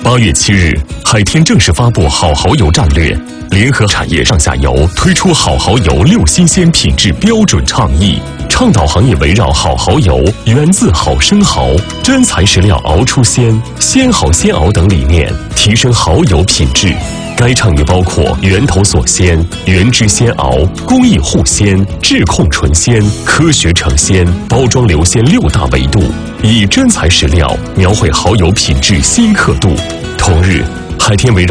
8月7日，海天正式发布好蚝油战略，联合产业上下游推出好蚝油6新鲜品质标准倡议，倡导行业围绕好蚝油、源自好生蚝、真材实料熬出鲜、鲜好鲜熬等理念，提升蚝油品质。该倡议包括源头锁鲜、原汁鲜熬、工艺护鲜、质控纯鲜、科学成鲜、包装留鲜6大维度，以真材实料描绘蚝油品质新刻度。同日，海天围绕